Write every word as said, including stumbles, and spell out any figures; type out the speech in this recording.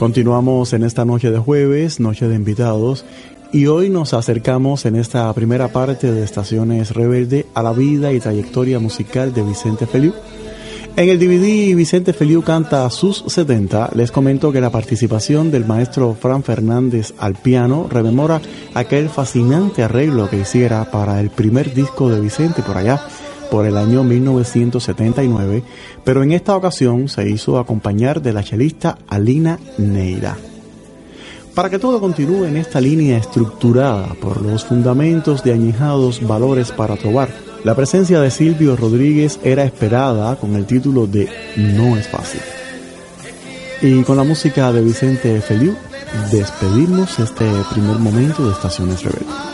Continuamos en esta noche de jueves, noche de invitados, y hoy nos acercamos en esta primera parte de Estaciones Rebelde a la vida y trayectoria musical de Vicente Feliu. En el D V D Vicente Feliu canta sus setenta. Les comento que la participación del maestro Fran Fernández al piano rememora aquel fascinante arreglo que hiciera para el primer disco de Vicente por allá, por el año mil novecientos setenta y nueve, pero en esta ocasión se hizo acompañar de la chelista Alina Neira. Para que todo continúe en esta línea estructurada por los fundamentos de añejados valores para trobar, la presencia de Silvio Rodríguez era esperada con el título de No es fácil. Y con la música de Vicente Feliu, despedimos este primer momento de Estaciones Rebeldes.